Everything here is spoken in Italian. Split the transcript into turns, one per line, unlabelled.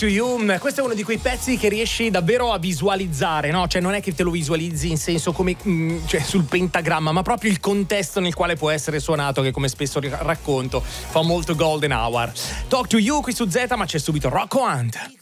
to You, questo è uno di quei pezzi che riesci davvero a visualizzare, no? Cioè non è che te lo visualizzi in senso come cioè sul pentagramma, ma proprio il contesto nel quale può essere suonato, che come spesso racconto fa molto golden hour. Talk to You qui su Z, ma c'è subito Rocco Hunt.